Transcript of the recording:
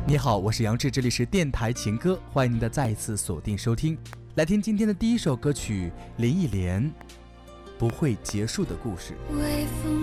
你好，我是杨志，这里是电台情歌，欢迎您的再一次锁定收听。来听今天的第一首歌曲，林忆莲《不会结束的故事》。